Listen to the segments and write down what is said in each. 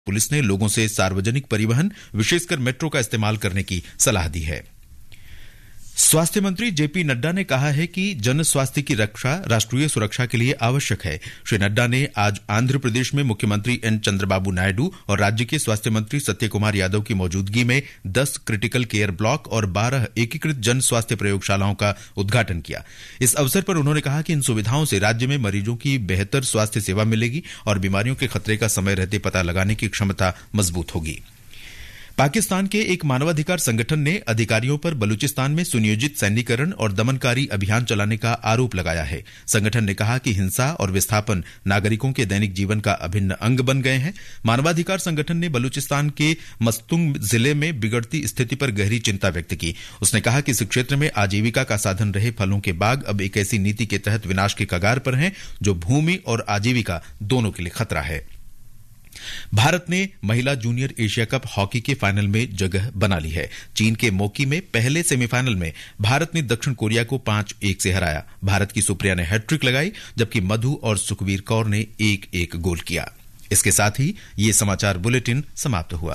Police ने लोगों से सार्वजनिक परिवहन, विशेषकर मेट्रो का इस्तेमाल करने की सलाह दी है। स्वास्थ्य मंत्री जेपी नड्डा ने कहा है कि जन स्वास्थ्य की रक्षा राष्ट्रीय सुरक्षा के लिए आवश्यक है। श्री नड्डा ने आज आंध्र प्रदेश में मुख्यमंत्री एन चंद्रबाबू नायडू और राज्य के स्वास्थ्य मंत्री सत्य कुमार यादव की मौजूदगी में 10 क्रिटिकल केयर ब्लॉक और 12 एकीकृत जन स्वास्थ्य प्रयोगशालाओं का उद्घाटन किया। इस अवसर पर उन्होंने कहा कि इन सुविधाओं से राज्य में मरीजों की बेहतर स्वास्थ्य सेवा मिलेगी और बीमारियों के खतरे का समय रहते पता लगाने की क्षमता मजबूत होगी। पाकिस्तान के एक मानवाधिकार संगठन ने अधिकारियों पर बलूचिस्तान में सुनियोजित सैन्यीकरण और दमनकारी अभियान चलाने का आरोप लगाया है। संगठन ने कहा कि हिंसा और विस्थापन नागरिकों के दैनिक जीवन का अभिन्न अंग बन गए हैं। मानवाधिकार संगठन ने बलूचिस्तान के मस्तुंग जिले में बिगड़ती स्थिति पर गहरी चिंता व्यक्त की। उसने कहा कि इस क्षेत्र में आजीविका का साधन रहे फलों के बाग अब एक ऐसी नीति के तहत विनाश के कगार पर हैं जो भूमि और आजीविका दोनों के लिए खतरा है। भारत ने महिला जूनियर एशिया कप हॉकी के फाइनल में जगह बना ली है। चीन के मोकी में पहले सेमीफाइनल में भारत ने दक्षिण कोरिया को 5-1 से हराया। भारत की सुप्रिया ने हैट्रिक लगाई जबकि मधु और सुखवीर कौर ने 1-1 गोल किया। इसके साथ ही ये समाचार बुलेटिन समाप्त हुआ।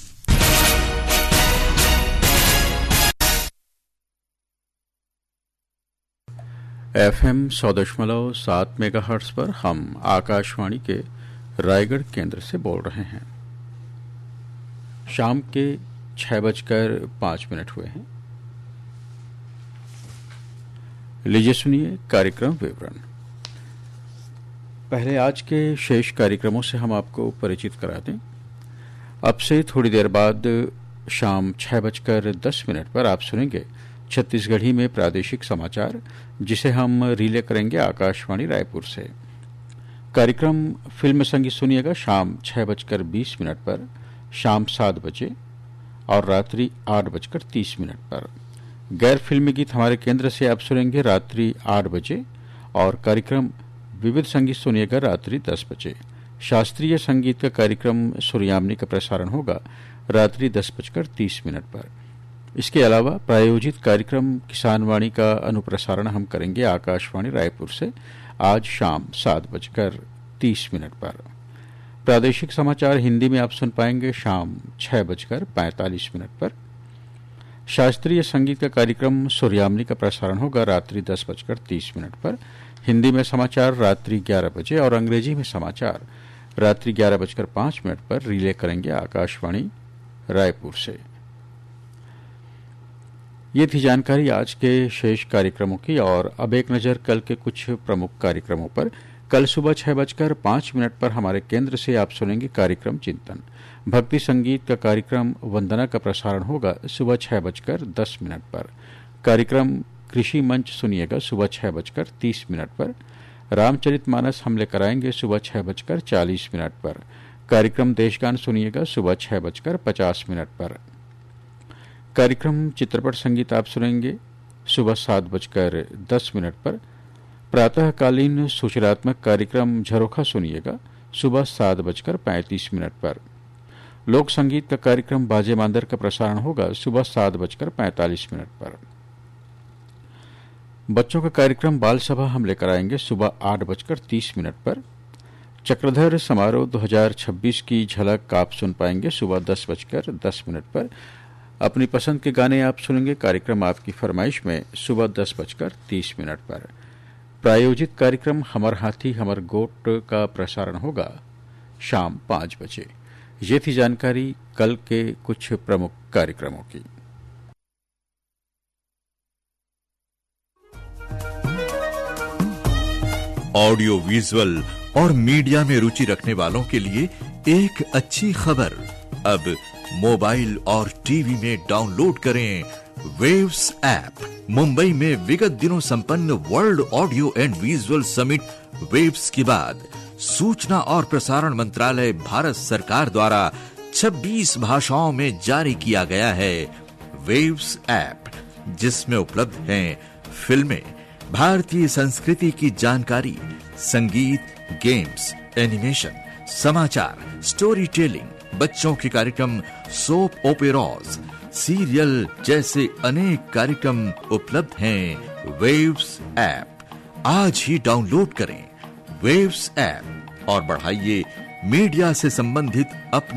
FM 100.7 मेगाहर्ट्ज पर हम आकाशवाणी के रायगढ़ केंद्र से बोल रहे हैं। शाम के 6:05 हुए हैं। लीजिए सुनिए कार्यक्रम विवरण। पहले आज के शेष कार्यक्रमों से हम आपको परिचित करा दें। अब से थोड़ी देर बाद शाम 6:10 पर आप सुनेंगे छत्तीसगढ़ी में प्रादेशिक समाचार, जिसे हम रिले करेंगे आकाशवाणी रायपुर से। कार्यक्रम फिल्म संगीत सुनिएगा शाम 6:20 पर, शाम 7 बजे और रात्रि 8:30 पर। गैर फिल्मी गीत हमारे केंद्र से आप सुनेंगे रात्रि 8 बजे और कार्यक्रम विविध संगीत सुनिएगा रात्रि 10 बजे। शास्त्रीय संगीत का कार्यक्रम सूर्यामनी का प्रसारण होगा रात्रि 10:30 पर। इसके अलावा प्रायोजित कार्यक्रम किसान वाणी का अनुप्रसारण हम करेंगे आकाशवाणी रायपुर से आज शाम 7:30 पर। प्रादेशिक समाचार हिंदी में आप सुन पाएंगे शाम 6:45 पर। शास्त्रीय संगीत का कार्यक्रम सूर्यामनी का प्रसारण होगा रात्रि 10:30 पर। हिंदी में समाचार रात्रि 11 बजे और अंग्रेजी में समाचार रात्रि 11:05 पर रिले करेंगे आकाशवाणी रायपुर से। ये थी जानकारी आज के शेष कार्यक्रमों की। और अब एक नजर कल के कुछ प्रमुख कार्यक्रमों पर। कल सुबह 6:05 पर हमारे केंद्र से आप सुनेंगे कार्यक्रम चिंतन। भक्ति संगीत का कार्यक्रम वंदना का प्रसारण होगा सुबह 6:10 पर। कार्यक्रम कृषि मंच सुनिएगा सुबह 6:30 पर। रामचरितमानस हम लेकर आएंगे सुबह 6:40 पर। कार्यक्रम देशगान सुनिएगा सुबह 6:50 पर। कार्यक्रम चित्रपट संगीत आप सुनेंगे सुबह 7:10 पर। प्रातःकालीन सूचनात्मक कार्यक्रम झरोखा सुनिएगा सुबह 7:35 पर। लोक संगीत का कार्यक्रम बाजे मांदर का प्रसारण होगा सुबह 7:45 पर। बच्चों का कार्यक्रम बाल सभा हम लेकर आएंगे सुबह 8:30 पर। चक्रधर समारोह 2026 की झलक आप सुन पाएंगे सुबह 10:10 पर। अपनी पसंद के गाने आप सुनेंगे कार्यक्रम आपकी फरमाइश में सुबह 10:30 पर। प्रायोजित कार्यक्रम हमर हाथी हमर गोट का प्रसारण होगा शाम 5 बजे। ये थी जानकारी कल के कुछ प्रमुख कार्यक्रमों की। ऑडियो विजुअल और मीडिया में रुचि रखने वालों के लिए एक अच्छी खबर। अब मोबाइल और टीवी में डाउनलोड करें वेव्स ऐप। मुंबई में विगत दिनों संपन्न world audio and visual summit waves के बाद सूचना और प्रसारण मंत्रालय भारत सरकार द्वारा 26 भाषाओं में जारी किया गया है वेव्स ऐप, जिसमें उपलब्ध हैं फिल्में, भारतीय संस्कृति की जानकारी, संगीत, गेम्स, एनिमेशन, समाचार, स्टोरी टेलिंग, बच्चों के कार्यक्रम, सोप ओपेराज, सीरियल जैसे अनेक कार्यक्रम उपलब्ध हैं वेव्स ऐप। आज ही डाउनलोड करें वेव्स ऐप और बढ़ाइए मीडिया से संबंधित अपने